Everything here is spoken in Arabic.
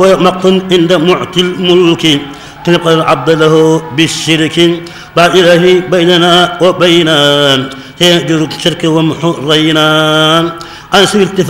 ومقت عند معطي الملك خلق العبد له بالشرك بعد إلهي بيننا وبينا يهجر الشرك ومحو الرينا عن سبيل